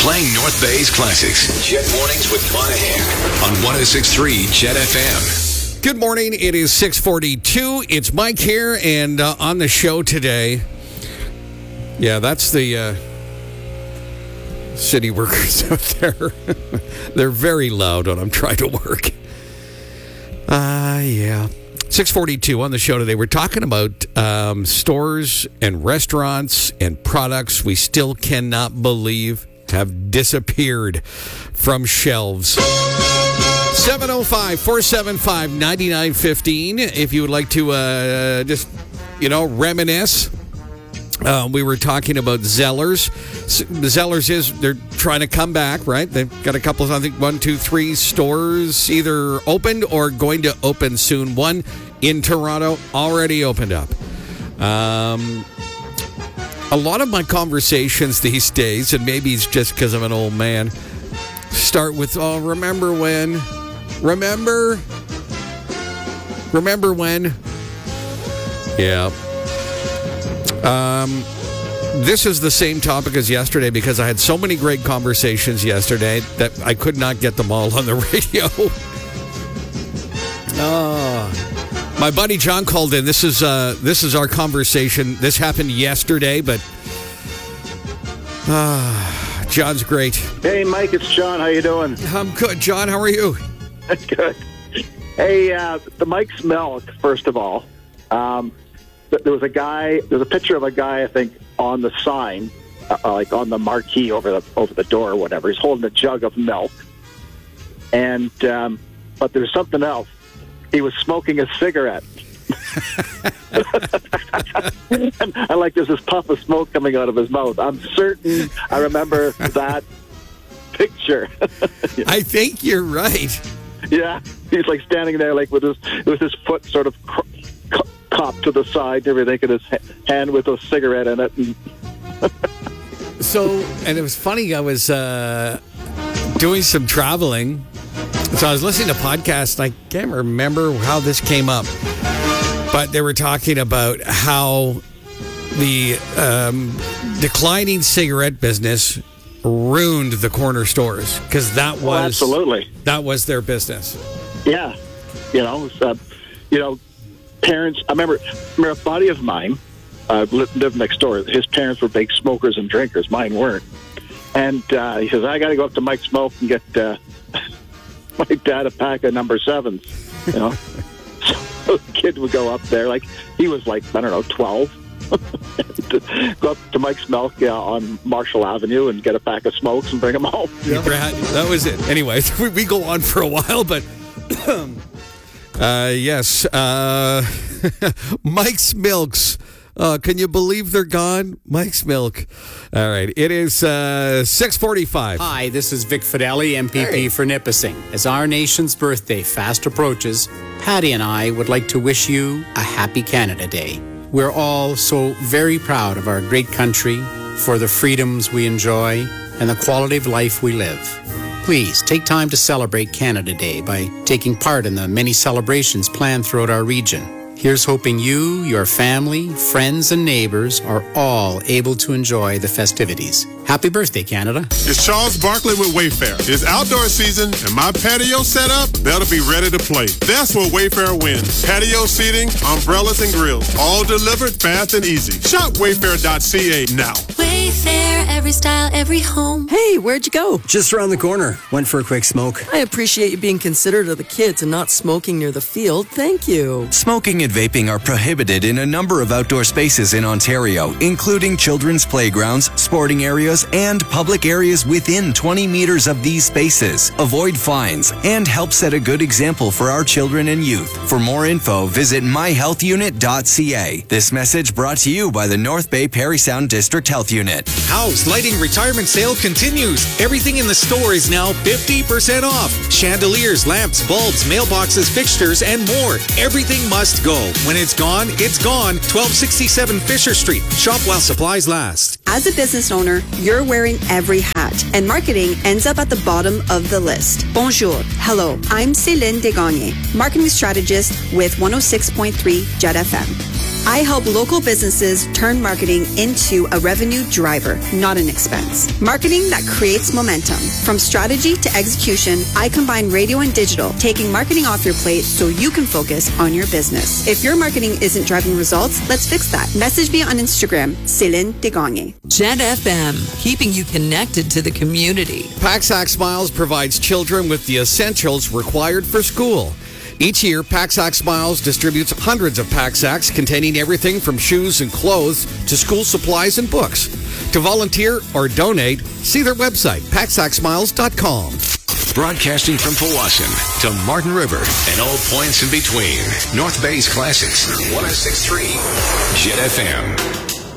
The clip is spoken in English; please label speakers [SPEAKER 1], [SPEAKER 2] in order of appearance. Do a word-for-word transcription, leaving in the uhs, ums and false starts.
[SPEAKER 1] Playing North Bay's classics. Jet Mornings with Monahan on one oh six point three Jet F M.
[SPEAKER 2] Good morning. It is six forty-two. It's Mike here, and uh, on the show today, yeah, that's the uh, city workers out there. They're very loud when I'm trying to work. Uh, yeah. six forty-two on the show today. We're talking about um, stores and restaurants and products we still cannot believe have disappeared from shelves. seven oh five, four seven five, nine nine one five if you would like to uh, just, you know, reminisce. Uh, we were talking about Zellers. Zellers is, they're trying to come back, right? They've got a couple of, I think, one, two, three stores either opened or going to open soon. One in Toronto already opened up. Um, a lot of my conversations these days, and maybe it's just because I'm an old man, start with, oh, remember when? Remember? Remember when? Yeah. Um, this is the same topic as yesterday because I had so many great conversations yesterday that I could not get them all on the radio. Oh, my buddy John called in. This is uh, this is our conversation. This happened yesterday, but uh, John's great.
[SPEAKER 3] Hey, Mike, it's John. How you doing?
[SPEAKER 2] I'm good, John. How are you?
[SPEAKER 3] That's good. Hey, uh, the Mike's Milk. First of all. Um, There was a guy, there's a picture of a guy, I think, on the sign, uh, like on the marquee over the over the door or whatever. He's holding a jug of milk. And, um, but there's something else. He was smoking a cigarette. And I like there's this puff of smoke coming out of his mouth. I'm certain I remember that picture.
[SPEAKER 2] I think you're right.
[SPEAKER 3] Yeah. He's like standing there like with his, with his foot sort of cr- cop to the side and everything, and his hand with a cigarette in it. And
[SPEAKER 2] so, and it was funny, I was uh, doing some traveling, so I was listening to podcasts, and I can't remember how this came up, but they were talking about how the um, declining cigarette business ruined the corner stores, because that was...
[SPEAKER 3] Oh, absolutely.
[SPEAKER 2] That was their business.
[SPEAKER 3] Yeah. You know, uh, you know, parents, I remember, remember a buddy of mine uh, lived next door. His parents were big smokers and drinkers. Mine weren't. And uh, he says, I got to go up to Mike's Milk and get uh, my dad a pack of number sevens. You know, so the kid would go up there. Like, he was like, I don't know, twelve. Go up to Mike's Milk uh, on Marshall Avenue and get a pack of smokes and bring them home.
[SPEAKER 2] Yeah. That was it. Anyway, we, we go on for a while, but... Uh, yes. Uh, Mike's Milks. Uh, can you believe they're gone? Mike's Milk. All right. It is uh, six forty-five.
[SPEAKER 4] Hi, this is Vic Fideli, M P P hey. for Nipissing. As our nation's birthday fast approaches, Patty and I would like to wish you a happy Canada Day. We're all so very proud of our great country, for the freedoms we enjoy, and the quality of life we live. Please take time to celebrate Canada Day by taking part in the many celebrations planned throughout our region. Here's hoping you, your family, friends, and neighbors are all able to enjoy the festivities. Happy birthday, Canada.
[SPEAKER 5] It's Charles Barkley with Wayfair. It's outdoor season, and my patio setup better be ready to play. That's where Wayfair wins. Patio seating, umbrellas, and grills, all delivered fast and easy. Shop wayfair dot c a now.
[SPEAKER 6] Wayfair, every style, every home.
[SPEAKER 7] Hey, where'd you go?
[SPEAKER 8] Just around the corner. Went for a quick smoke.
[SPEAKER 7] I appreciate you being considerate of the kids and not smoking near the field. Thank you.
[SPEAKER 9] Smoking and vaping are prohibited in a number of outdoor spaces in Ontario, including children's playgrounds, sporting areas, and public areas within twenty meters of these spaces. Avoid fines and help set a good example for our children and youth. For more info, visit my health unit dot c a. This message brought to you by the North Bay Parry Sound District Health Unit.
[SPEAKER 10] House Lighting Retirement Sale continues. Everything in the store is now fifty percent off. Chandeliers, lamps, bulbs, mailboxes, fixtures, and more. Everything must go. When it's gone, it's gone. twelve sixty-seven Fisher Street. Shop while supplies last.
[SPEAKER 11] As a business owner, you're wearing every hat, and marketing ends up at the bottom of the list. Bonjour. Hello. I'm Céline Desgagne, marketing strategist with one oh six point three Jet F M. I help local businesses turn marketing into a revenue driver, not an expense. Marketing that creates momentum. From strategy to execution, I combine radio and digital, taking marketing off your plate so you can focus on your business. If your marketing isn't driving results, let's fix that. Message me on Instagram, Céline Desgagne.
[SPEAKER 12] Jet F M, keeping you connected to the community.
[SPEAKER 2] Paxac Smiles provides children with the essentials required for school. Each year, Paxac Smiles distributes hundreds of Paxacs containing everything from shoes and clothes to school supplies and books. To volunteer or donate, see their website, paxac smiles dot com.
[SPEAKER 1] Broadcasting from Powassan to Martin River and all points in between. North Bay's Classics, one oh six point three Jet F M.